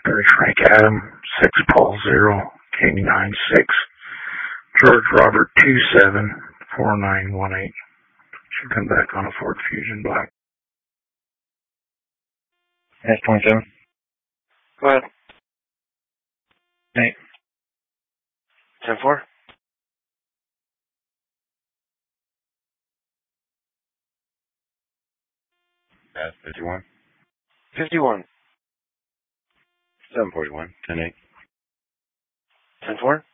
Barry Frank Adam, 6 Paul 0, King 9-6, George Robert 274918. Should come back on a Ford Fusion Black. S27. Go ahead. Hey. 10-4. S51. 51. 741. 10-8. 10-4.